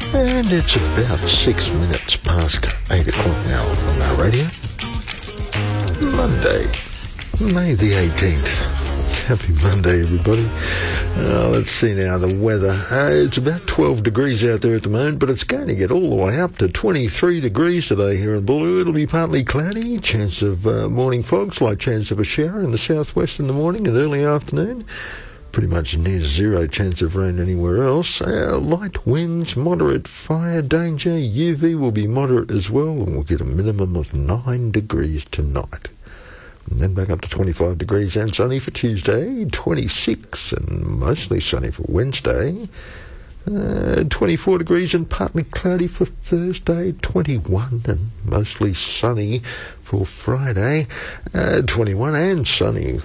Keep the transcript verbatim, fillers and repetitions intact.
And it's about six minutes past eight o'clock now on our radio. Monday, May the eighteenth. Happy Monday, everybody. Uh, let's see now, the weather. Uh, it's about twelve degrees out there at the moment, but it's going to get all the way up to twenty-three degrees today here in Boolaroo. It'll be partly cloudy, chance of uh, morning fog, slight chance of a shower in the southwest in the morning and early afternoon. Pretty much near zero chance of rain anywhere else. Uh, light winds, moderate fire danger. U V will be moderate as well, and we'll get a minimum of nine degrees tonight. And then back up to twenty-five degrees and sunny for Tuesday, twenty-six and mostly sunny for Wednesday, uh, twenty-four degrees and partly cloudy for Thursday, twenty-one and mostly sunny for Friday, uh, twenty-one and sunny